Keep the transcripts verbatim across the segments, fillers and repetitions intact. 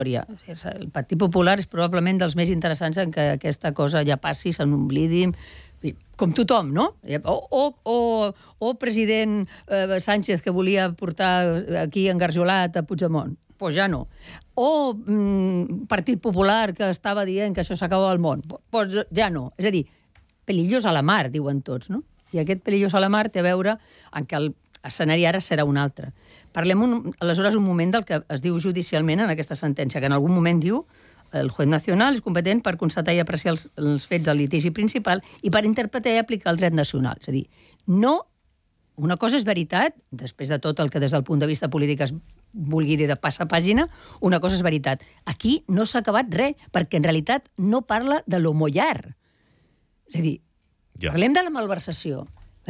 El Partit Popular és probablement dels més interessants en què aquesta cosa ja passi, se n'oblidi, com tothom, no? O, o, o, o president eh, Sánchez, que volia portar aquí engarjolat a Puigdemont. Doncs pues ja no. O mm, Partit Popular, que estava dient que això s'acaba al món. Doncs pues ja no. És a dir, pelillos a la mar, diuen tots, no? I aquest pelillos a la mar té a veure amb que el escenari ara serà un altre. Parlem un, aleshores un moment del que es diu judicialment en aquesta sentència, que en algun moment diu el juez nacional és competent per constatar i apreciar els, els fets del litigi principal i per interpretar i aplicar el dret nacional. És a dir, no, una cosa és veritat, després de tot el que des del punt de vista polític es vulgui dir de passa pàgina, una cosa és veritat. Aquí no s'ha acabat res, perquè en realitat no parla de l'homollar. És a dir, ja. Parlem de la malversació.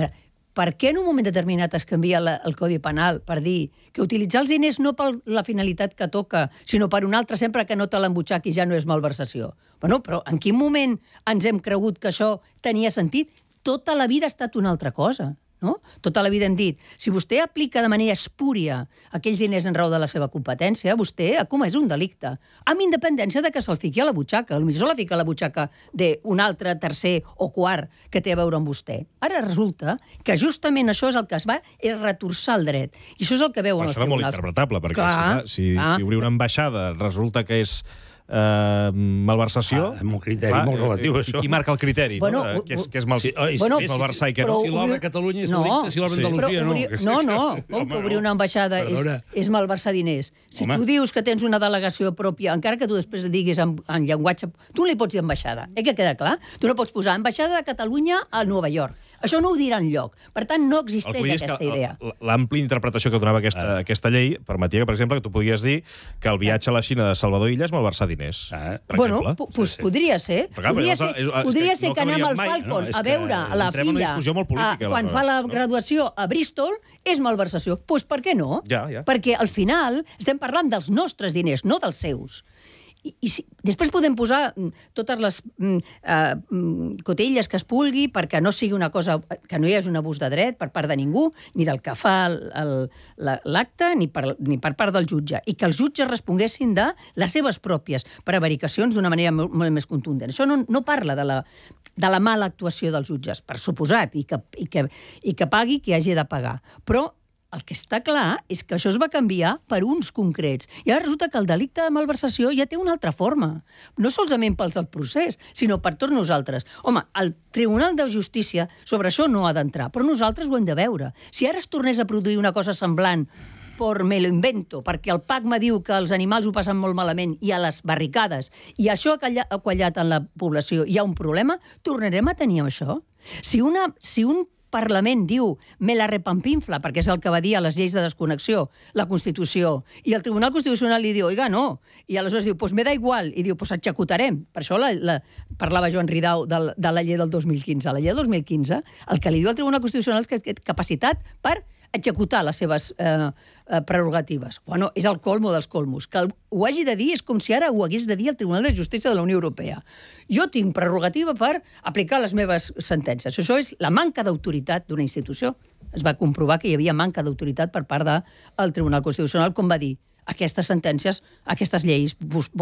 Per què en un moment determinat es canvia la, el Codi Penal per dir que utilitzar els diners no per la finalitat que toca, sinó per una altra sempre que no te l'embutxaquis ja no és malversació? Bueno, però en quin moment ens hem cregut que això tenia sentit? Tota la vida ha estat una altra cosa. No? Tota la vida hem dit, si vostè aplica de manera espúria aquells diners en raó de la seva competència, vostè ha comès un delicte, amb independència de que se'l fiqui a la butxaca. Potser se la fica a la butxaca d'un altre, tercer o quart que té a veure amb vostè. Ara resulta que justament això és el que es va és retorçar el dret. I això és el que veuen els tribunals. Això era molt interpretable, perquè clar, si, si, si obrir una ambaixada resulta que és Uh, malversació... Ah, amb un criteri clar, molt relatiu, això. I qui marca el criteri? Bueno, no? Què és, què és, mal... sí, oi, bueno, és malversar i què no? Si l'obra a Catalunya és no, delicte, si l'obra a Andalusia no. no. No, no, com que obrir una ambaixada és, és malversar diners? Si Home. tu dius que tens una delegació pròpia, encara que tu després diguis en, en llenguatge... Tu no li pots dir ambaixada, eh, que queda clar? Tu no pots posar ambaixada de Catalunya a Nova York. Això no ho dirà enlloc. Per tant, no existeix aquesta idea. L'àmplia interpretació que donava aquesta, ah. aquesta llei permetia que, per exemple, que tu podies dir que el viatge a la Xina de Salvador Illa és malversar diners. Ah. Per bueno, exemple. Pues podria ser. Clar, podria ser, és, és, podria ser no que anem al mai. Falcon no, a veure a la filla política, a, quan fa la graduació a Bristol, és malversació. Doncs pues per què no? Ja, ja. Perquè al final estem parlant dels nostres diners, no dels seus. I, i si, després podem posar totes les mm, uh, cotelles que es pugui perquè no sigui una cosa, que no hi hagi un abús de dret per part de ningú, ni del que fa l'acte, ni, per, ni per part del jutge, i que els jutges responguessin de les seves pròpies prevaricacions d'una manera molt, molt més contundent. Això no, no parla de la, de la mala actuació dels jutges, per suposat, i que, i, que, i que pagui qui hagi de pagar. Però el que està clar és que això es va canviar per uns concrets. I ara resulta que el delicte de malversació ja té una altra forma. No solament pels del procés, sinó per tots nosaltres. Home, el Tribunal de Justícia sobre això no ha d'entrar, però nosaltres ho hem de veure. Si ara es tornés a produir una cosa semblant, por me lo invento, perquè el P A C me diu que els animals ho passen molt malament i a les barricades, i això ha quallat en la població, hi ha un problema, tornarem a tenir això? Si, una, si un Parlament diu me la repampinfla, perquè és el que va dir a les lleis de desconnexió, la Constitució, i el Tribunal Constitucional li diu, oiga, no, i aleshores diu, pues me da igual, i diu, pues executarem. Per això la, la, parlava Joan Ridao de, de la llei del dos mil quinze. La llei del dos mil quinze, el que li diu al Tribunal Constitucional és que té capacitat per executar les seves eh, eh, prerrogatives. Bueno, és el colmo dels colmos. Que ho hagi de dir és com si ara ho hagués de dir el Tribunal de Justícia de la Unió Europea. Jo tinc prerrogativa per aplicar les meves sentències. Això és la manca d'autoritat d'una institució. Es va comprovar que hi havia manca d'autoritat per part del Tribunal Constitucional, com va dir, aquestes sentències, aquestes lleis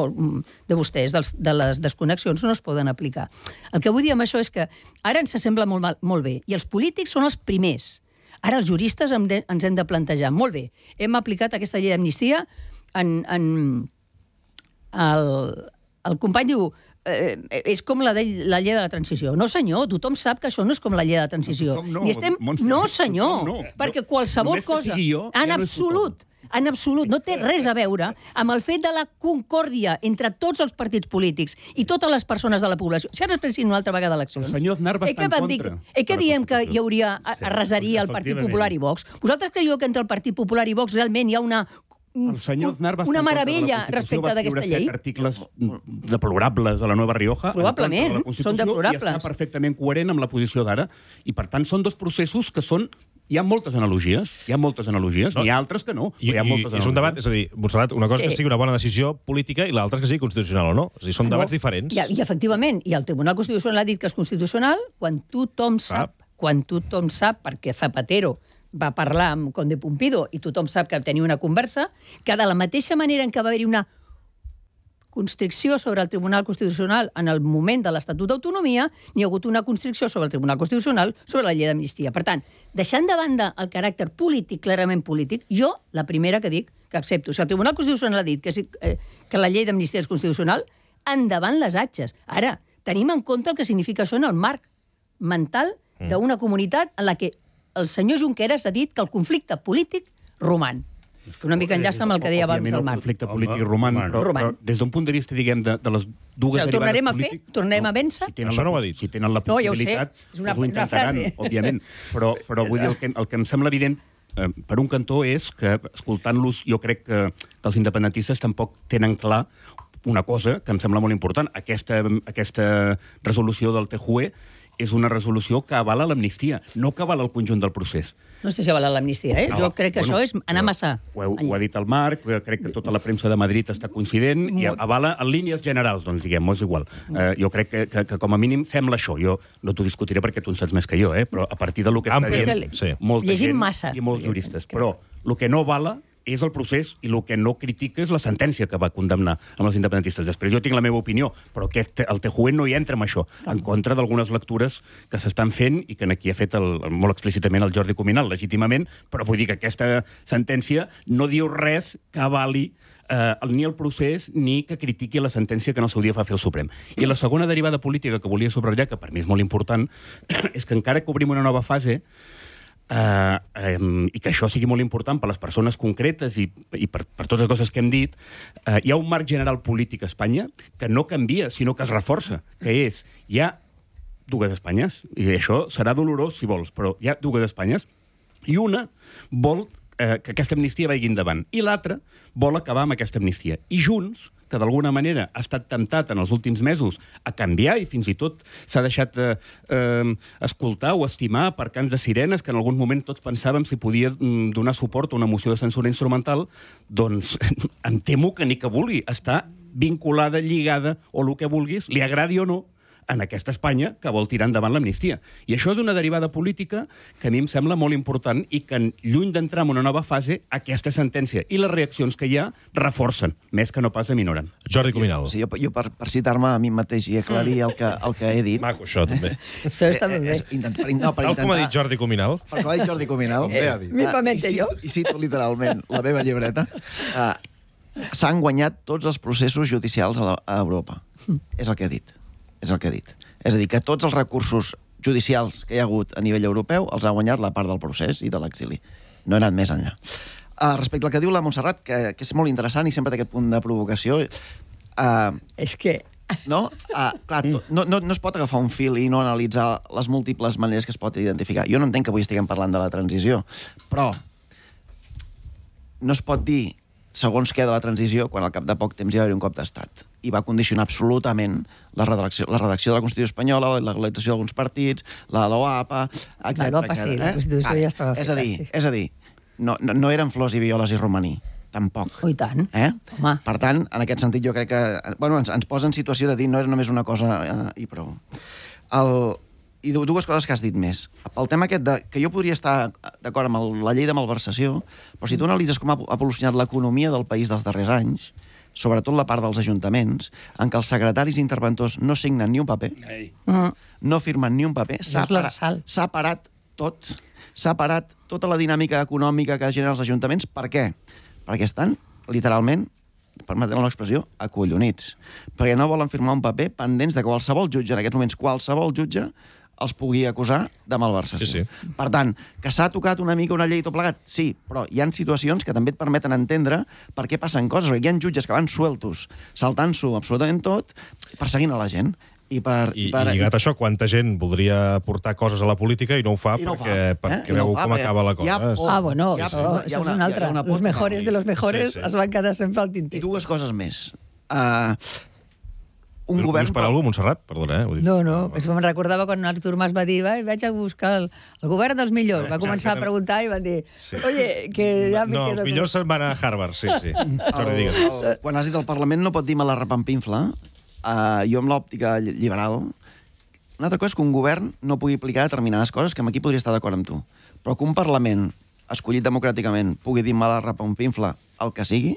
de vostès, dels, de les desconnexions, no es poden aplicar. El que vull dir amb això és que ara ens sembla molt, mal, molt bé, i els polítics són els primers. Ara els juristes hem de, ens hem de plantejar. Molt bé, hem aplicat aquesta llei d'amnistia en... en el, el company diu, eh, és com la, de, la llei de la transició. No, senyor, tothom sap que això no és com la llei de la transició. No, no, estem... no senyor, no, perquè qualsevol cosa, jo, en ja absolut, no en absolut, no té res a veure amb el fet de la concòrdia entre tots els partits polítics i totes les persones de la població. Si ara es fessin una altra vegada eleccions... El senyor Aznar va estar en contra. Eh que diem que hi hauria, arrasaria el Partit Popular i Vox? Vosaltres creieu que entre el Partit Popular i Vox realment hi ha una... El senyor Aznar va una meravella respecte d'aquesta llei. Va articles deplorables a la Nova Rioja. Probablement, són deplorables. I està perfectament coherent amb la posició d'ara. I, per tant, són dos processos que són... Hi ha moltes analogies, hi ha moltes analogies, no. N'hi ha altres que no, I, hi ha moltes i, i és un debat, és a dir, Montserrat, una cosa sí. que sigui una bona decisió política i l'altra que sigui constitucional o no. És a dir, són no. debats diferents. I, I, efectivament, i el Tribunal Constitucional ha dit que és constitucional quan tothom sap, ah. quan tothom sap, perquè Zapatero va parlar amb Conde Pumpido i tothom sap que tenia una conversa, que de la mateixa manera en què va haver-hi una constricció sobre el Tribunal Constitucional en el moment de l'Estatut d'Autonomia, ni ha hagut una constricció sobre el Tribunal Constitucional sobre la llei d'amnistia. Per tant, deixant de banda el caràcter polític, clarament polític, jo, la primera que dic, que accepto. Si el Tribunal Constitucional ha dit que, eh, que la llei d'amnistia és constitucional, endavant les atxes. Ara, tenim en compte el que significa això en el marc mental d'una comunitat en la que el senyor Junqueras ha dit que el conflicte polític roman. Que una mica enllaça amb el que deia abans el Marc. El conflicte polític roman, però, però des d'un punt de vista, diguem, de, de les dues o sigui, derivades tornarem a fer? polítiques... Tornarem a vèncer? Si tenen Això no ho ha la, dit. si tenen la No, ja ho sé. possibilitat, És una- ho intentaran, una frase. òbviament. Però, però vull dir, el que, el que em sembla evident, eh, per un cantó, és que, escoltant-los, jo crec que, que els independentistes tampoc tenen clar una cosa que em sembla molt important. Aquesta, aquesta resolució del T J U E és una resolució que avala l'amnistia, no que avala el conjunt del procés. No sé si avala l'amnistia, eh? Jo crec que això és anar massa... Ho, heu, ho ha dit el Marc, crec que tota la premsa de Madrid està coincident i avala en línies generals, doncs diguem, és igual. Eh, jo crec que, que, que com a mínim sembla això. Jo no t'ho discutiré perquè tu en saps més que jo, eh? Però a partir del que està Ampli, dient sí. molta Llegim gent massa. i molts juristes. Però el que no avala és el procés i el que no critica és la sentència que va condemnar amb els independentistes. Després jo tinc la meva opinió, però aquest, el T J U E no hi entra amb això, en contra d'algunes lectures que s'estan fent i que aquí ha fet el, molt explícitament el Jordi Cuminal, legítimament, però vull dir que aquesta sentència no diu res que avali eh, ni el procés ni que critiqui la sentència que en el seu dia va fer el Suprem. I la segona derivada política que volia subratllar, que per mi és molt important, és que encara que obrim una nova fase, Uh, um, i que això sigui molt important per a les persones concretes i, i per, per totes les coses que hem dit, uh, hi ha un marc general polític a Espanya que no canvia, sinó que es reforça, que és, hi ha dues Espanyes, i això serà dolorós si vols, però hi ha dues Espanyes, i una vol uh, que aquesta amnistia vagi endavant, i l'altra vol acabar amb aquesta amnistia. I Junts, que d'alguna manera ha estat temptat en els últims mesos a canviar i fins i tot s'ha deixat eh, eh, escoltar o estimar per cants de sirenes que en algun moment tots pensàvem si podia mm, donar suport a una moció de censura instrumental, doncs em temo que ni que vulgui estar vinculada, lligada o el que vulguis, li agradi o no, en aquesta Espanya que vol tirar endavant l'amnistia. I això és una derivada política que a mi em sembla molt important i que, lluny d'entrar en una nova fase, aquesta sentència i les reaccions que hi ha reforcen, més que no pas aminoren. Jordi Cuminal. Sí, jo, jo per, per citar-me a mi mateix i aclarir el que, el que he dit... Maco, això, també. Això està ben bé. És, intent, per, no, per Tal intentar, com ha dit Jordi Cuminal. Per com ha dit Jordi Cuminal. Bé ha dit. Mipamente, I jo. cito, I cito literalment la meva llibreta. Uh, S'han guanyat tots els processos judicials a, la, a Europa. És el que he dit. És el que he dit. És a dir, que tots els recursos judicials que hi ha hagut a nivell europeu els ha guanyat la part del procés i de l'exili. No he anat més enllà. Uh, respecte al que diu la Montserrat, que, que és molt interessant i sempre té aquest punt de provocació... Uh, És que... no? Uh, clar, no, no, no es pot agafar un fil i no analitzar les múltiples maneres que es pot identificar. Jo no entenc que avui estiguem parlant de la transició, però no es pot dir segons què de la transició quan al cap de poc temps hi va haver un cop d'estat i va condicionar absolutament la redacció, la redacció de la Constitució espanyola, la legalització d'alguns partits, la de l'O A P A, etcètera. L'O A P A sí, la Constitució ja estava és a dir, feta, sí. és a dir, no, no, no eren flors i violes i romaní, tampoc. Oh, i tant. Eh? Home. Per tant, en aquest sentit, jo crec que bueno, ens, ens posa en situació de dir no era només una cosa eh, i prou. El, I dues coses que has dit més. El tema aquest de, que jo podria estar d'acord amb el, la llei de malversació, però si tu analitzes com ha evolucionat l'economia del país dels darrers anys, sobretot la part dels ajuntaments, en què els secretaris interventors no signen ni un paper, Mm. no firmen ni un paper, s'ha És l'arsal. parat, s'ha parat tot, s'ha parat tota la dinàmica econòmica que generen els ajuntaments. Per què? Perquè estan, literalment, permeteu l'expressió, acollonits. Perquè no volen firmar un paper pendents de qualsevol jutge, en aquests moments qualsevol jutge, els pugui acusar de malversació. Sí, sí. Per tant, que s'ha tocat una mica una llei tot plegat? Sí, però hi ha situacions que també et permeten entendre per què passen coses, perquè hi ha jutges que van sueltos, saltant-s'ho absolutament tot, perseguint a la gent. I, per, I, i, per, I lligat a això, quanta gent voldria portar coses a la política i no ho fa I no ho perquè, fa, eh? perquè I no veu ho fa, com perquè acaba la hi ha cosa. por. Ah, bueno, Hi ha- això, hi ha això és una- una hi ha altra. una Los por mejores de los mejores Sí, sí. es van quedar sempre al I tinter. dues coses més. Uh, un govern... Dius per algú, Montserrat? Perdona, eh? Ho dic. No, no, això me'n recordava quan Artur Mas va dir "Vai, vaig a buscar el, el govern dels millors". Va començar a preguntar i van dir Sí. oye, que ja me No, quedo... els millors se'n van a Harvard, sí, sí. Jordi, digues. El, el, quan has dit el Parlament no pot dir me la repampinfla, uh, jo amb l'òptica ll- liberal, una altra cosa és que un govern no pugui aplicar determinades coses, que aquí podria estar d'acord amb tu, però que un Parlament escollit democràticament pugui dir me la repampinfla el que sigui,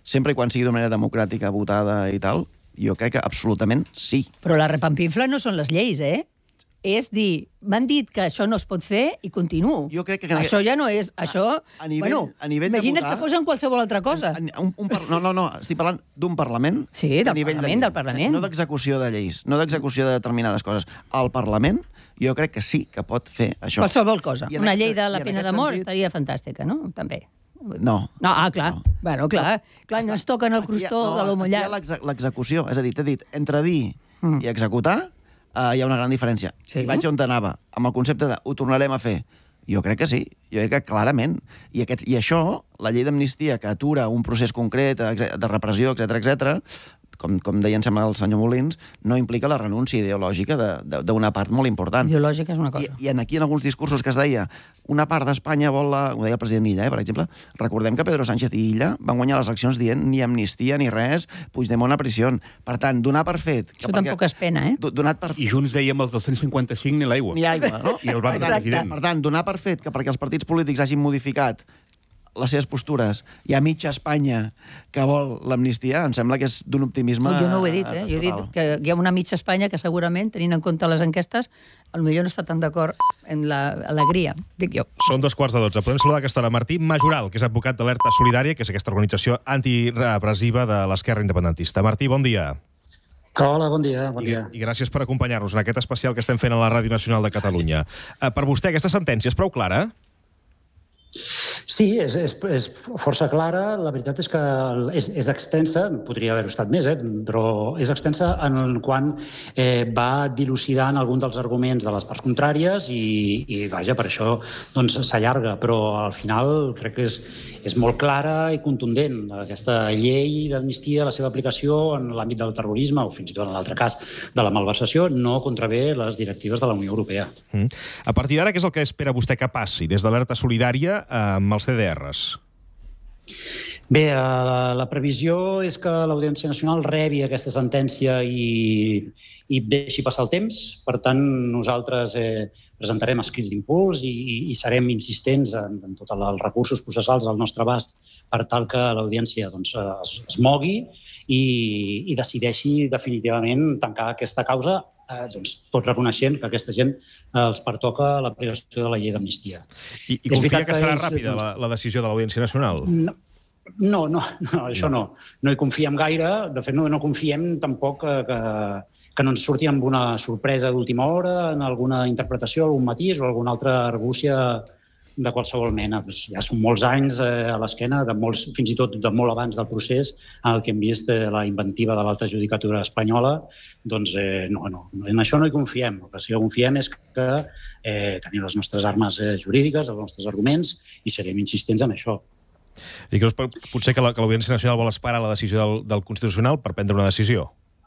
sempre i quan sigui d'una manera democràtica, votada i tal, jo crec que absolutament sí. Però la repampinfla no són les lleis, eh? És dir, m'han dit que això no es pot fer i continuo. Jo crec que... Això ja no és... Això... A nivell, bueno, a nivell imagina't de votar, que fos en qualsevol altra cosa. Un, un, un, no, no, no, estic parlant d'un Parlament. Sí, del a nivell Parlament, de del Parlament. No d'execució de lleis, no d'execució de determinades coses. El Parlament, jo crec que sí que pot fer això. Qualsevol cosa. Una aquest, llei de la pena de mort sentit... estaria fantàstica, no? També. No. No, ah, clar. No. Bueno, clar, clar no es toquen el crostó no, de l'homo llarg. llarg. Hi ha l'execució. És a dir, t'he dit, entre dir mm. i executar uh, hi ha una gran diferència. Sí. I vaig on anava, amb el concepte de ho tornarem a fer. Jo crec que sí, jo crec que clarament. I, aquests, i això, la llei d'amnistia que atura un procés concret de repressió, etcètera, etcètera, com, com deia, em sembla, el senyor Molins, no implica la renúncia ideològica d'una part molt important. Ideològica és una cosa. I, I aquí, en alguns discursos que es deia, una part d'Espanya vol la... Ho deia el president Illa, eh, per exemple. Recordem que Pedro Sánchez i Illa van guanyar les eleccions dient ni amnistia ni res, Puigdemont a pressió. Per tant, donar per fet... Que Això perquè, tampoc és pena, eh? Donat per... I junts dèiem els del cent cinquanta-cinc ni l'aigua. Ni aigua, no? I el banc per tant, president. per tant, donar per fet que perquè els partits polítics hagin modificat les seves postures, hi ha mitja Espanya que vol l'amnistia, em sembla que és d'un optimisme... Jo no ho he dit, eh? Jo he dit que hi ha una mitja Espanya que segurament, tenint en compte les enquestes, potser no està tan d'acord en l'alegria, dic jo. Són dos quarts de dotze. Podem saludar a aquesta hora Martí Majoral, que és advocat d'Alerta Solidària, que és aquesta organització antirepressiva de l'esquerra independentista. Martí, bon dia. Hola, bon dia. Bon dia. I, I gràcies per acompanyar-nos en aquest especial que estem fent a la Ràdio Nacional de Catalunya. Per vostè, aquesta sentència és prou clara? Sí, és, és, és força clara. La veritat és que és, és extensa, podria haver-ho estat més, eh? Però és extensa en quan eh, va dilucidant algun dels arguments de les parts contràries i, i vaja, per això doncs, s'allarga. Però al final crec que és, és molt clara i contundent. Aquesta llei d'amnistia, la seva aplicació en l'àmbit del terrorisme o fins i tot en l'altre cas de la malversació, no contravé les directives de la Unió Europea. Mm. A partir d'ara, què és el que espera vostè que passi des d'Alerta Solidària amb els C D Rs? Bé, la, la previsió és que l'Audiència Nacional rebi aquesta sentència i, i deixi passar el temps. Per tant, nosaltres eh, presentarem escrits d'impuls i, i serem insistents en, en tots els recursos processals al nostre abast per tal que l'Audiència doncs, es, es mogui i, i decideixi definitivament tancar aquesta causa, eh, doncs, tot reconeixent que aquesta gent eh, els pertoca l'aplicació de la llei d'amnistia. I, i confia que serà ràpida la, la decisió de l'Audiència Nacional? No. No, no, no, això no. No hi confiem gaire. De fet, no, no confiem tampoc que, que, que no ens surti amb una sorpresa d'última hora, en alguna interpretació, algun matís o alguna altra argúcia de qualsevol mena. Ja són molts anys eh, a l'esquena, de molts, fins i tot de molt abans del procés, en el que hem vist eh, la inventiva de l'alta judicatura espanyola. Doncs eh, no, no, en això no hi confiem. El que sí que confiem és que eh, tenim les nostres armes eh, jurídiques, els nostres arguments, i serem insistents en això. I creus potser que l'Audiència Nacional vol esperar la decisió del, del Constitucional per prendre una decisió?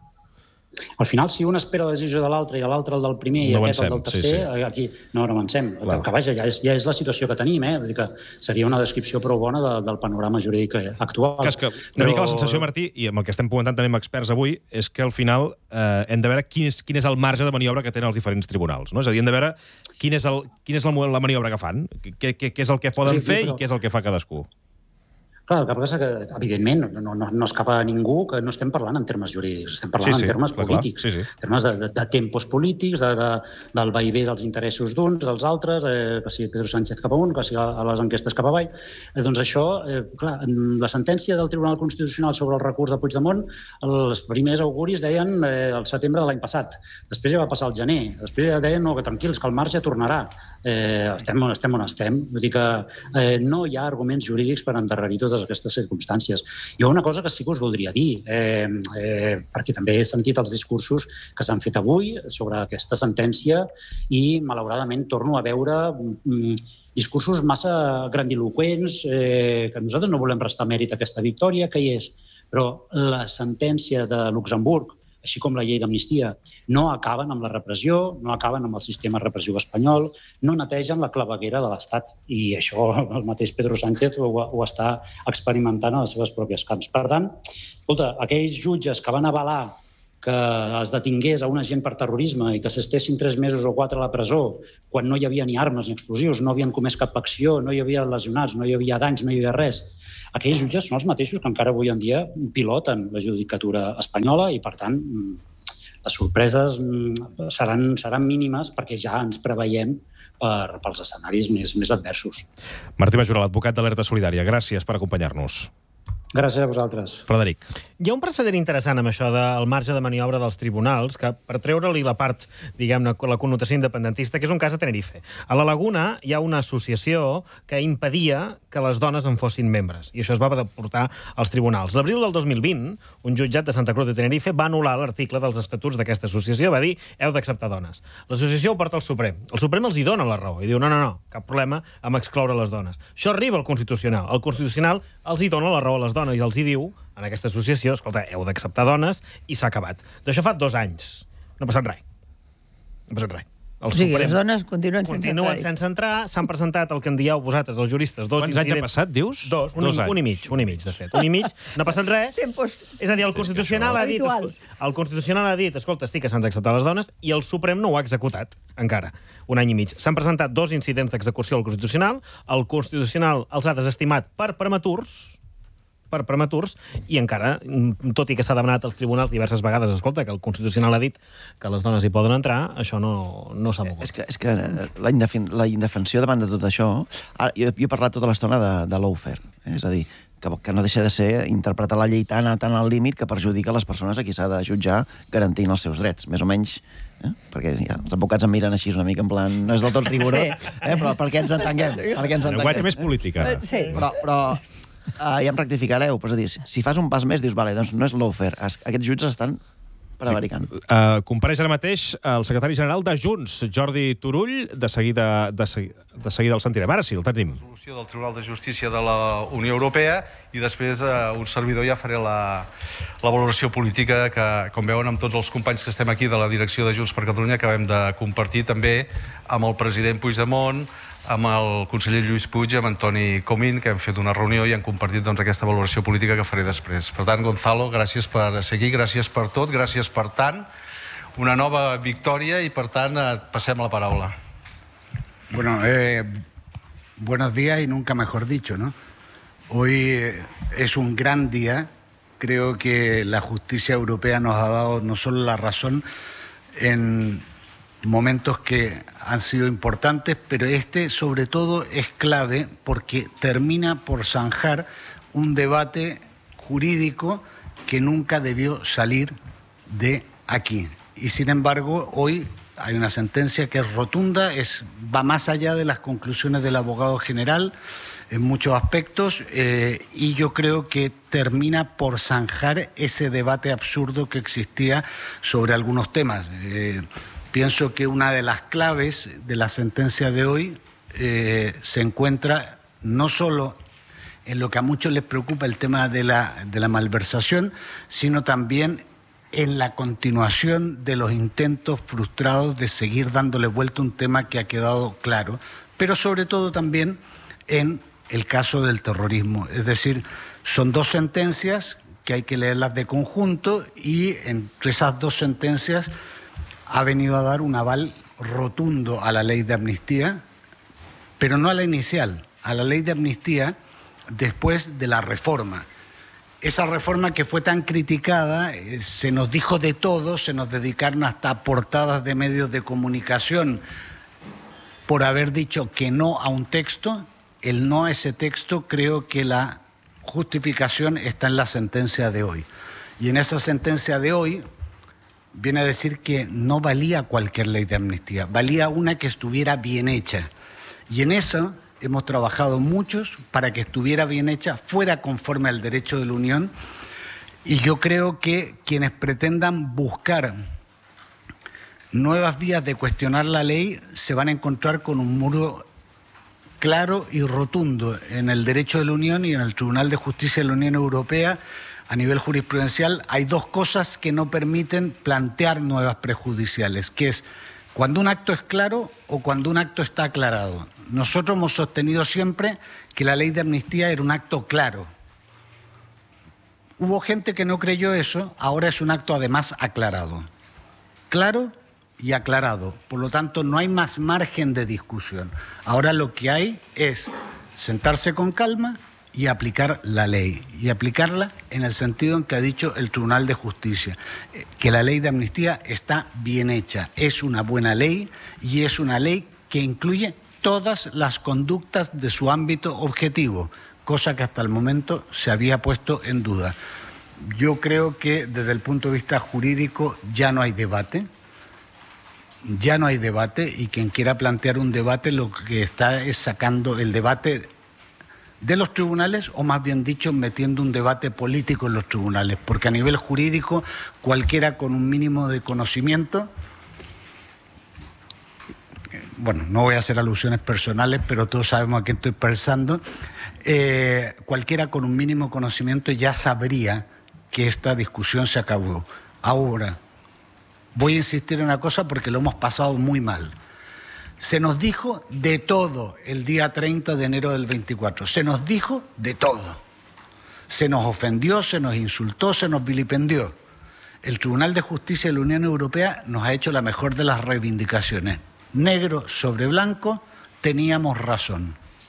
Al final, si un espera la decisió de l'altre i l'altre el del primer i no aquest avancem, el del tercer, sí, sí. aquí no, no avancem. Que, que vaja, ja és, ja és la situació que tenim, eh? Vull dir que seria una descripció prou bona de, del panorama jurídic actual. Que és que una Però... mica la sensació, Martí, i amb el que estem comentant també amb experts avui, és que al final eh, hem de veure quin és, quin és el marge de maniobra que tenen els diferents tribunals. No? És a dir, hem de veure quin és, el, quin és la, la maniobra que fan, què, què, què és el que poden sí, fer però... i què és el que fa cadascú. Clar, el que passa que, evidentment, no, no, no escapa a ningú que no estem parlant en termes jurídics, estem parlant sí, sí, en termes clar, polítics, clar, sí, sí. en termes de, de, de tempos polítics, de, de, del vaivé dels interessos d'uns, dels altres, eh, que sigui Pedro Sánchez cap amunt, que sigui a les enquestes cap avall. Eh, doncs això, eh, clar, la sentència del Tribunal Constitucional sobre el recurs de Puigdemont, els primers auguris deien eh, el setembre de l'any passat, després ja va passar el gener, després ja deien no, que tranquils, que el marge tornarà. Eh, estem, estem on estem. Vull dir que eh, no hi ha arguments jurídics per endarrerir totes aquestes circumstàncies. Hi ha una cosa que sí que us voldria dir, eh, eh, perquè també he sentit els discursos que s'han fet avui sobre aquesta sentència i, malauradament, torno a veure mm, discursos massa grandiloquents, eh, que nosaltres no volem restar mèrit a aquesta victòria, que hi és. Però la sentència de Luxemburg, així com la llei d'amnistia, no acaben amb la repressió, no acaben amb el sistema repressiu espanyol, no netegen la claveguera de l'Estat. I això el mateix Pedro Sánchez ho, ho està experimentant a les seves pròpies camps. Per tant, escolta, aquells jutges que van avalar que es detingués a un agent per terrorisme i que s'estessin tres mesos o quatre a la presó quan no hi havia ni armes ni explosius, no havien comès cap acció, no hi havia lesionats, no hi havia danys, no hi havia res. Aquells jutges són els mateixos que encara avui en dia piloten la judicatura espanyola i, per tant, les sorpreses seran, seran mínimes perquè ja ens preveiem per, pels escenaris més, més adversos. Martí Majoral, advocat d'Alerta Solidària, gràcies per acompanyar-nos. Gràcies a vosaltres. Frederic. Hi ha un precedent interessant amb això del marge de maniobra dels tribunals, que per treure-li la part, diguem-ne, la connotació independentista, que és un cas a Tenerife. A la Laguna hi ha una associació que impedia que les dones en fossin membres, i això es va portar als tribunals. L'abril del dos mil vint, un jutjat de Santa Cruz de Tenerife va anul·lar l'article dels estatuts d'aquesta associació, va dir, heu d'acceptar dones. L'associació ho porta al Suprem. El Suprem els hi dona la raó, i diu, no, no, no, cap problema amb excloure les dones. Això arriba al Constitucional. El Constitucional els hi dona la raó a les dones i els hi diu, en aquesta associació, escolta, heu d'acceptar dones, i s'ha acabat. D'això fa dos anys. No ha passat res. No ha passat res. El o sigui, Suprem les dones continuen sense continuen entrar. sense entrar, s'han presentat el que en dieu vosaltres, els juristes, dos Quants incidents... anys ha passat, dius? Dos, un, dos un, un i mig, un i mig, de fet. Un i mig, no ha passat res. Tempos... És a dir, el Constitucional ha dit... El Constitucional ha dit, escolta, sí que s'han d'acceptar les dones, i el Suprem no ho ha executat, encara, un any i mig. S'han presentat dos incidents d'execució al Constitucional, el Constitucional els ha desestimat per prematurs, per prematurs, i encara, tot i que s'ha demanat als tribunals diverses vegades, escolta, que el Constitucional ha dit que les dones hi poden entrar, això no, no s'ha mogut. És que, és que la, indefin, la indefensió davant de tot això... Ara, jo, jo he parlat tota l'estona de, de lawfare, eh? És a dir, que, que no deixa de ser interpretar la llei tan, tan al límit que perjudica les persones a qui s'ha de jutjar garantint els seus drets, més o menys... Eh? Perquè ja, els advocats em miren així una mica en plan, no és del tot rigorós, eh? Però perquè ens entenguem. Perquè ens entenguem. Llenguatge més polític, ara. Sí. Però, però uh, ja em rectificareu, però és a dir, si fas un pas més, dius, vale, doncs no és lawfare, aquests jutges estan prevaricant. Uh, compareix ara mateix el secretari general de Junts, Jordi Turull, de seguida, de, de seguida el sentirem. Ara sí, el tenim. La resolució del Tribunal de Justícia de la Unió Europea i després uh, un servidor ja faré la, la valoració política que, com veuen, amb tots els companys que estem aquí de la direcció de Junts per Catalunya, acabem de compartir també amb el president Puigdemont, amb el conseller Lluís Puig i amb Antoni Comín, que hem fet una reunió i hem compartit doncs, aquesta valoració política que faré després. Per tant, Gonzalo, gràcies per seguir, gràcies per tot, gràcies per tant. Una nova victòria i, per tant, passem a la paraula. Bueno, eh, buenos días y nunca mejor dicho, ¿no? Hoy es un gran día. Creo que la justicia europea nos ha dado no solo la razón en momentos que han sido importantes, pero este sobre todo es clave porque termina por zanjar un debate jurídico que nunca debió salir de aquí. Y sin embargo, hoy hay una sentencia que es rotunda, es, va más allá de las conclusiones del abogado general en muchos aspectos, eh, y yo creo que termina por zanjar ese debate absurdo que existía sobre algunos temas. Eh, Pienso que una de las claves de la sentencia de hoy eh, se encuentra no solo en lo que a muchos les preocupa, el tema de la, de la malversación, sino también en la continuación de los intentos frustrados de seguir dándole vuelta a un tema que ha quedado claro, pero sobre todo también en el caso del terrorismo. Es decir, son dos sentencias que hay que leerlas de conjunto y entre esas dos sentencias ha venido a dar un aval rotundo a la ley de amnistía, pero no a la inicial, a la ley de amnistía después de la reforma. Esa reforma que fue tan criticada, eh, se nos dijo de todo, se nos dedicaron hasta portadas de medios de comunicación por haber dicho que no a un texto. El no a ese texto, creo que la justificación está en la sentencia de hoy. Y en esa sentencia de hoy viene a decir que no valía cualquier ley de amnistía, valía una que estuviera bien hecha. Y en eso hemos trabajado muchos para que estuviera bien hecha, fuera conforme al derecho de la Unión. Y yo creo que quienes pretendan buscar nuevas vías de cuestionar la ley se van a encontrar con un muro claro y rotundo en el derecho de la Unión y en el Tribunal de Justicia de la Unión Europea. A nivel jurisprudencial hay dos cosas que no permiten plantear nuevas prejudiciales, que es cuando un acto es claro o cuando un acto está aclarado. Nosotros hemos sostenido siempre que la ley de amnistía era un acto claro. Hubo gente que no creyó eso, ahora es un acto además aclarado. Claro y aclarado. Por lo tanto, no hay más margen de discusión. Ahora lo que hay es sentarse con calma y aplicar la ley. Y aplicarla en el sentido en que ha dicho el Tribunal de Justicia, que la ley de amnistía está bien hecha. Es una buena ley y es una ley que incluye todas las conductas de su ámbito objetivo, cosa que hasta el momento se había puesto en duda. Yo creo que desde el punto de vista jurídico ya no hay debate. Ya no hay debate y quien quiera plantear un debate lo que está es sacando el debate de los tribunales, o más bien dicho, metiendo un debate político en los tribunales, porque a nivel jurídico cualquiera con un mínimo de conocimiento, bueno, no voy a hacer alusiones personales, pero todos sabemos a qué estoy pensando, eh, cualquiera con un mínimo conocimiento ya sabría que esta discusión se acabó. Ahora, voy a insistir en una cosa porque lo hemos pasado muy mal. Se nos dijo de todo el día treinta de enero del veinticuatro. Se nos dijo de todo. Se nos ofendió, se nos insultó, se nos vilipendió. El Tribunal de Justicia de la Unión Europea nos ha hecho la mejor de las reivindicaciones. Negro sobre blanco, teníamos razón.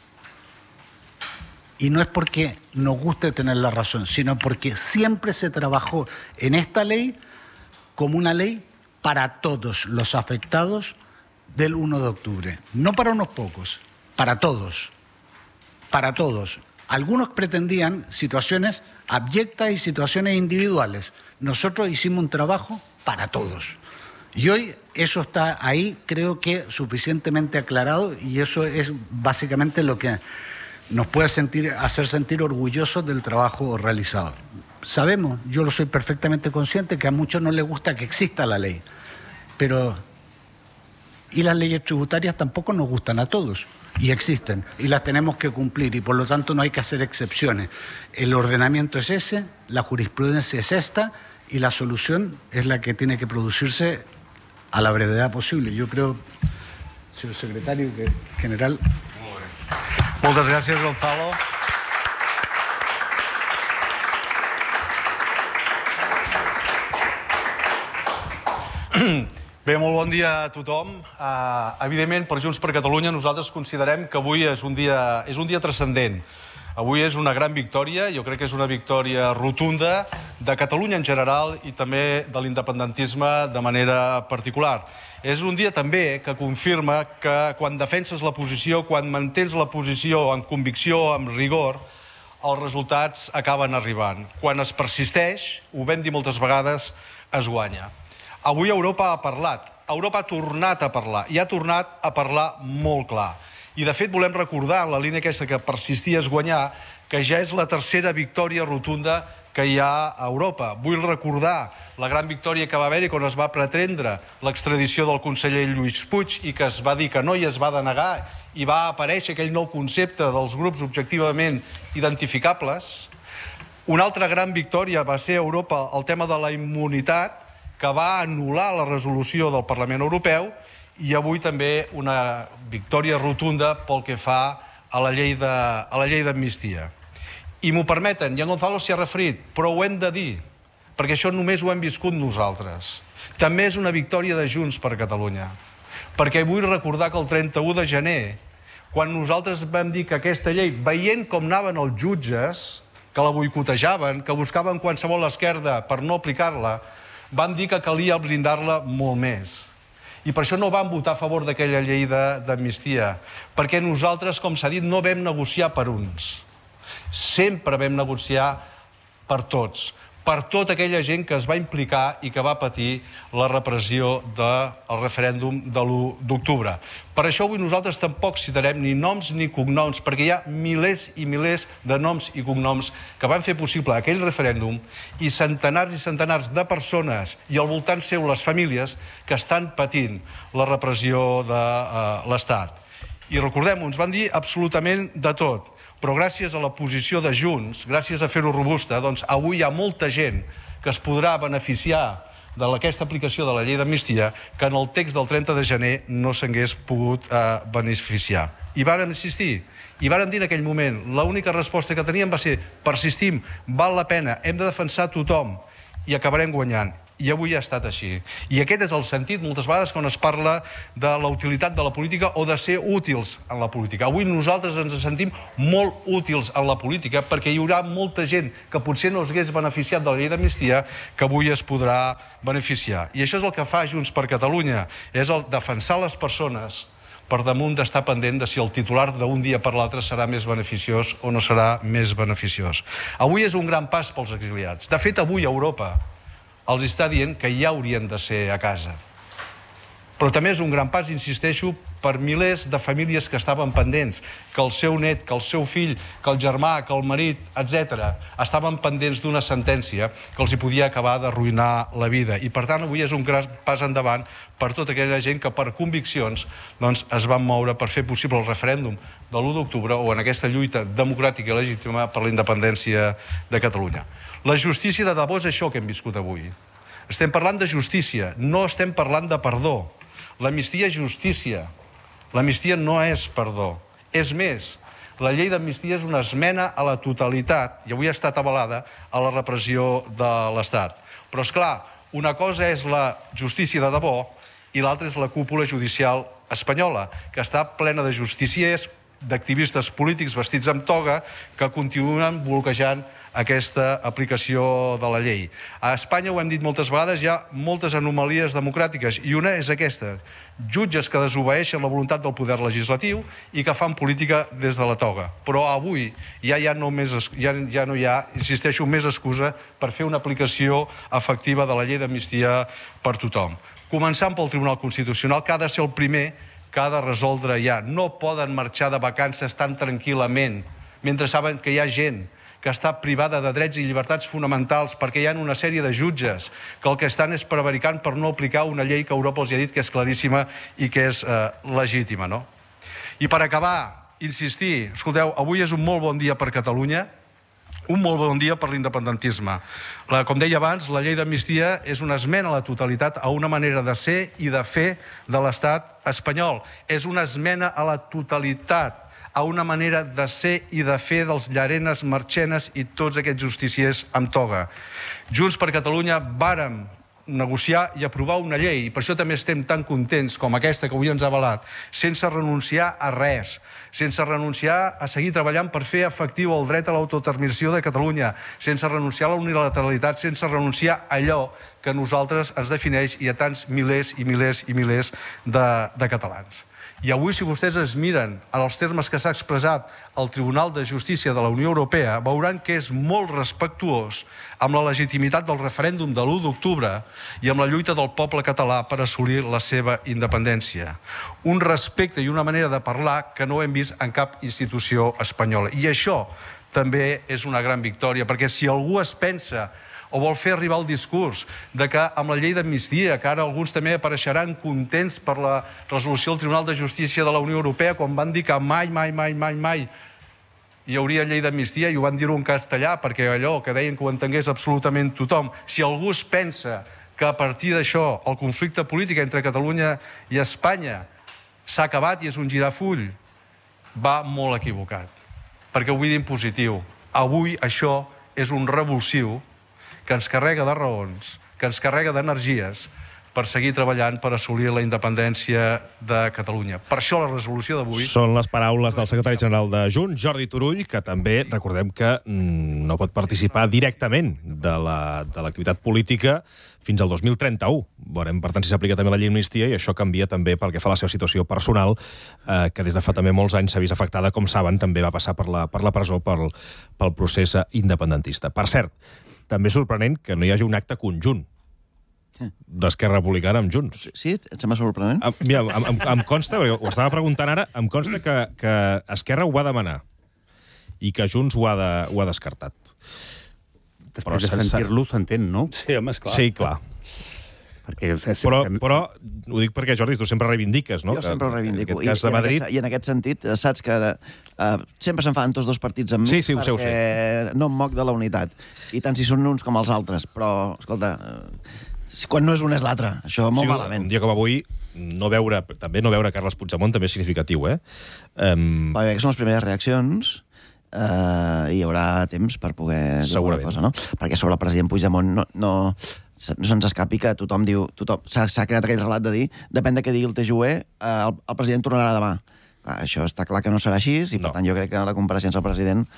Y no es porque nos guste tener la razón, sino porque siempre se trabajó en esta ley como una ley para todos los afectados del uno de octubre. No para unos pocos, para todos. Para todos. Algunos pretendían situaciones abyectas y situaciones individuales. Nosotros hicimos un trabajo para todos. Y hoy eso está ahí, creo que suficientemente aclarado, y eso es básicamente lo que nos puede sentir, hacer sentir orgullosos del trabajo realizado. Sabemos, yo lo soy perfectamente consciente, que a muchos no les gusta que exista la ley, pero y las leyes tributarias tampoco nos gustan a todos, y existen, y las tenemos que cumplir, y por lo tanto no hay que hacer excepciones. El ordenamiento es ese, la jurisprudencia es esta, y la solución es la que tiene que producirse a la brevedad posible. Yo creo, señor secretario, que general... Moltes gràcies, Gonzalo. Bé, molt bon dia a tothom. Uh, evidentment, per Junts per Catalunya, nosaltres considerem que avui és un dia, és un dia transcendent. Avui és una gran victòria, jo crec que és una victòria rotunda de Catalunya en general i també de l'independentisme de manera particular. És un dia també que confirma que quan defenses la posició, quan mantens la posició amb convicció, amb rigor, els resultats acaben arribant. Quan es persisteix, ho vam dir moltes vegades, es guanya. Avui Europa ha parlat, Europa ha tornat a parlar, i ha tornat a parlar molt clar. I, de fet, volem recordar, en la línia aquesta que persistir és guanyar, que ja és la tercera victòria rotunda que hi ha a Europa. Vull recordar la gran victòria que va haver-hi quan es va pretendre l'extradició del conseller Lluís Puig i que es va dir que no i es va denegar i va aparèixer aquell nou concepte dels grups objectivament identificables. Una altra gran victòria va ser a Europa el tema de la immunitat, que va anul·lar la resolució del Parlament Europeu, i avui també una victòria rotunda pel que fa a la llei d'amnistia. I m'ho permeten, i en Gonzalo s'hi ha referit, però ho hem de dir, perquè això només ho hem viscut nosaltres. També és una victòria de Junts per Catalunya, perquè vull recordar que el trenta-u de gener, quan nosaltres vam dir que aquesta llei, veient com anaven els jutges, que la boicotejaven, que buscaven qualsevol esquerda per no aplicar-la, van dir que calia blindar-la molt més. I per això no vam votar a favor d'aquella llei d'amnistia, perquè nosaltres, com s'ha dit, no vam negociar per uns. Sempre vam negociar per tots, per tota aquella gent que es va implicar i que va patir la repressió del referèndum de l'u d'octubre. Per això avui nosaltres tampoc citarem ni noms ni cognoms, perquè hi ha milers i milers de noms i cognoms que van fer possible aquell referèndum i centenars i centenars de persones i al voltant seu les famílies que estan patint la repressió de l'Estat. I recordem-ho, ens van dir absolutament de tot. Però gràcies a la posició de Junts, gràcies a fer-ho robusta, doncs avui hi ha molta gent que es podrà beneficiar d'aquesta aplicació de la llei d'amnistia que en el text del trenta de gener no s'hagués pogut beneficiar. I vàrem insistir. I vàrem dir en aquell moment, l'única resposta que teníem va ser persistim, val la pena, hem de defensar tothom i acabarem guanyant. I avui ha estat així. I aquest és el sentit, moltes vegades, quan es parla de la utilitat de la política o de ser útils en la política. Avui nosaltres ens sentim molt útils en la política perquè hi haurà molta gent que potser no s'hagués beneficiat de la llei d'amnistia que avui es podrà beneficiar. I això és el que fa Junts per Catalunya, és el defensar les persones per damunt d'estar pendent de si el titular d'un dia per l'altre serà més beneficiós o no serà més beneficiós. Avui és un gran pas pels exiliats. De fet, avui a Europa els està dient que ja haurien de ser a casa. Però també és un gran pas, insisteixo, per milers de famílies que estaven pendents, que el seu net, que el seu fill, que el germà, que el marit, etcètera, estaven pendents d'una sentència que els hi podia acabar d'arruïnar la vida. I, per tant, avui és un gran pas endavant per tota aquella gent que per conviccions doncs, es van moure per fer possible el referèndum de l'u d'octubre o en aquesta lluita democràtica i legítima per la independència de Catalunya. La justícia de debò és això que hem viscut avui. Estem parlant de justícia, no estem parlant de perdó. L'amnistia és justícia. L'amnistia no és perdó. És més, la llei d'amnistia és una esmena a la totalitat, i avui ha estat avalada, a la repressió de l'Estat. Però, és clar, una cosa és la justícia de debò i l'altra és la cúpula judicial espanyola, que està plena de justiciers, d'activistes polítics vestits amb toga que continuen bloquejant aquesta aplicació de la llei. A Espanya, ho hem dit moltes vegades, hi ha moltes anomalies democràtiques i una és aquesta. Jutges que desobeeixen la voluntat del poder legislatiu i que fan política des de la toga. Però avui ja, ja, no, més, ja, ja no hi ha, insisteixo, més excusa per fer una aplicació efectiva de la llei d'amnistia per tothom. Començant pel Tribunal Constitucional, que ha de ser el primer que ha de resoldre ja. No poden marxar de vacances tan tranquil·lament mentre saben que hi ha gent que està privada de drets i llibertats fonamentals perquè hi ha una sèrie de jutges que el que estan és prevaricant per no aplicar una llei que Europa els ha dit que és claríssima i que és eh, legítima, no? I per acabar, insistir, escolteu, avui és un molt bon dia per Catalunya, un molt bon dia per l'independentisme. La, com deia abans, la llei d'amnistia és una esmena a la totalitat a una manera de ser i de fer de l'estat espanyol. És una esmena a la totalitat a una manera de ser i de fer dels Llarenes, Marchenes i tots aquests justiciers amb toga. Junts per Catalunya vàrem negociar i aprovar una llei, i per això també estem tan contents com aquesta que avui ens ha avalat, sense renunciar a res, sense renunciar a seguir treballant per fer efectiu el dret a l'autodeterminació de Catalunya, sense renunciar a la unilateralitat, sense renunciar a allò que a nosaltres ens defineix i a tants milers i milers i milers de, de catalans. I avui, si vostès es miren en els termes que s'ha expressat el Tribunal de Justícia de la Unió Europea, veuran que és molt respectuós amb la legitimitat del referèndum de l'u d'octubre i amb la lluita del poble català per assolir la seva independència. Un respecte i una manera de parlar que no hem vist en cap institució espanyola. I això també és una gran victòria, perquè si algú es pensa o vol fer arribar el discurs de que amb la llei d'amnistia, que ara alguns també apareixeran contents per la resolució del Tribunal de Justícia de la Unió Europea, quan van dir que mai, mai, mai, mai, mai hi hauria llei d'amnistia, i ho van dir-ho en castellà, perquè allò que deien que ho entengués absolutament tothom. Si algú es pensa que a partir d'això el conflicte polític entre Catalunya i Espanya s'ha acabat i és un girafull, va molt equivocat. Perquè ho vull dir en positiu. Avui això és un revulsiu que ens carrega de raons, que ens carrega d'energies per seguir treballant per assolir la independència de Catalunya. Per això la resolució d'avui... Són les paraules del secretari general de Junts, Jordi Turull, que també, recordem que mm, no pot participar directament de l'activitat política fins al dos mil trenta-u. Veurem, per tant, si s'aplica també la llei d'amnistia, i això canvia també pel que fa a la seva situació personal, eh, que des de fa també molts anys s'ha vist afectada, com saben, també va passar per la, per la presó pel, pel procés independentista. Per cert, també és sorprenent que no hi hagi un acte conjunt d'Esquerra Republicana amb Junts. Sí? Et sembla sorprenent? Em, mira, em, em, em consta, perquè ho estava preguntant ara, em consta que, que Esquerra ho va demanar i que Junts ho ha, de, ho ha descartat. Després però de sense... sentir-lo s'entén, no? Sí, home, esclar. Sí, clar. Perquè és, és, però, però ho dic perquè, Jordi, tu sempre reivindiques, no? Jo sempre ho reivindico. En aquest cas de Madrid... I, I en aquest sentit, saps que uh, sempre s'enfaden tots dos partits amb mi, sí, sí, ho sé, ho sé. no em moc de la unitat. I tant si són uns com els altres. Però, escolta, uh, Quan no és un és l'altre. Això molt sí, malament. Un dia com avui, no veure, també no veure Carles Puigdemont també és significatiu, eh? Um... Va, que són les primeres reaccions uh, i hi haurà temps per poder dir alguna cosa, no? Perquè sobre el president Puigdemont no, no, no se'ns escapi que tothom diu... Tothom, s'ha, s'ha creat aquell relat de dir depèn de què digui el T G U E, uh, el, el president tornarà demà. Clar, això està clar que no serà així i, per no. tant, jo crec que la compareixença del president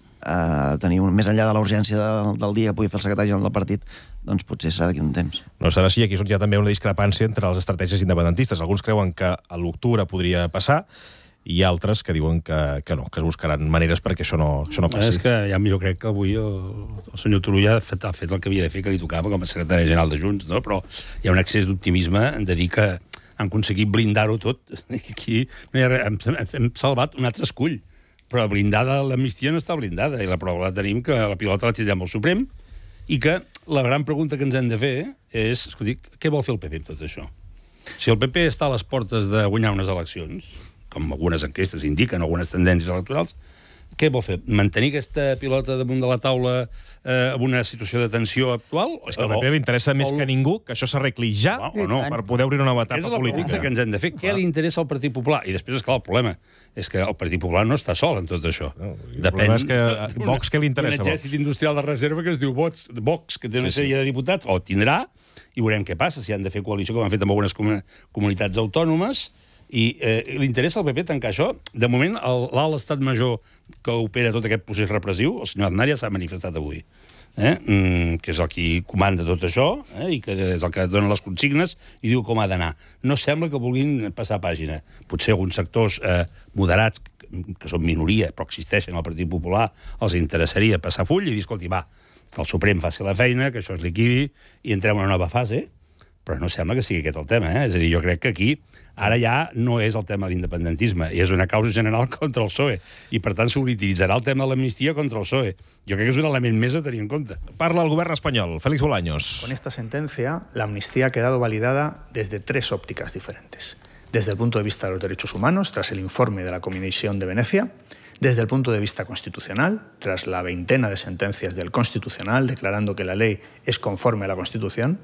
Uh, tenir un, més enllà de la urgència del, del dia que pugui fer el secretari general del partit, doncs potser serà d'aquí un temps. No serà així, aquí és on hi ha també una discrepància entre les estratègies independentistes. Alguns creuen que a l'octubre podria passar i altres que diuen que, que no, que es buscaran maneres perquè això no, això no passi. És que ja, jo crec que avui el, el senyor Turull ha fet, ha fet el que havia de fer, que li tocava com a secretari general de Junts, no? Però hi ha un excés d'optimisme de dir que han aconseguit blindar-ho tot. Aquí no hi ha res, hem, hem salvat un altre escull. Però blindada, l'amnistia no està blindada, i la prova la tenim que la pilota la tindrem al Suprem, i que la gran pregunta que ens hem de fer és, escolti, què vol fer el P P amb tot això? Si el P P està a les portes de guanyar unes eleccions, com algunes enquestes indiquen, algunes tendències electorals, què vol fer? Mantenir aquesta pilota damunt de la taula eh, en una situació de tensió actual? És que al P P li interessa més que ningú que això s'arregli ja o no, per poder obrir una nova etapa política. És la pregunta que ens hem de fer. Què li interessa al Partit Popular? I després, esclar, el problema és que el Partit Popular no està sol en tot això. No, el Depèn problema és que a Vox què li interessa? Un exèrcit industrial de reserva que es diu Vox, Vox que té una sí, sèrie sí. de diputats, o tindrà, i veurem què passa, si han de fer coalició, com han fet amb algunes comunitats autònomes, i eh, li interessa al P P tancar això. De moment, l'alt estat major que opera tot aquest procés repressiu, el senyor Aznar ja s'ha manifestat avui, eh? mm, que és el qui comanda tot això, eh? i que és el que dona les consignes i diu com ha d'anar. No sembla que vulguin passar pàgina. Potser alguns sectors eh, moderats, que són minoria, però existeixen al Partit Popular, els interessaria passar full i dir, escolti, va, que el Suprem faci la feina, que això es liquidi, i entrem en una nova fase, però no sembla que sigui aquest el tema, eh? És a dir, jo crec que aquí ara ja no és el tema de l'independentisme, i és una causa general contra el P S O E, i per tant s'utilitzarà el tema de l'amnistia contra el P S O E. Jo crec que és un element més a tenir en compte. Parla el govern espanyol, Félix Bolaños. Con esta sentencia, la amnistía ha quedado validada desde tres ópticas diferentes. Desde el punto de vista de los derechos humanos, tras el informe de la Comisión de Venecia, desde el punto de vista constitucional, tras la veintena de sentencias del Constitucional declarando que la ley es conforme a la Constitución.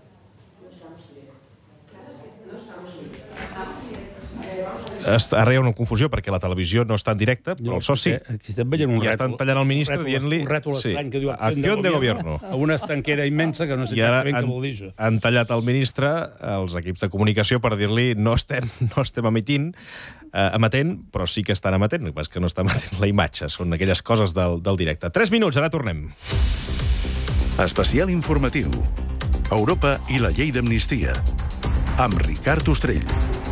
Ara hi ha una confusió perquè la televisió no està en directe, però el soci aquí estem veient un ja estan tallant el ministre dient-li un rètol estrany que diu acció de gobierno a una estanquera immensa que no sé exactament què vol dir això. Han tallat el ministre, els equips de comunicació, per dir-li no estem, no estem emitint, eh, emetent, però sí que estan emetent, el que passa és que no està emetent la imatge, són aquelles coses del, del directe. Tres minuts, ara tornem. Especial informatiu. Europa i la llei d'amnistia. Amb Ricard Ostrell.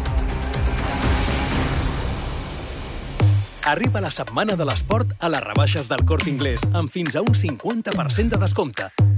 Arriba la setmana de l'esport a les rebaixes del Corte Inglés, amb fins a un cinquanta per cent de descompte.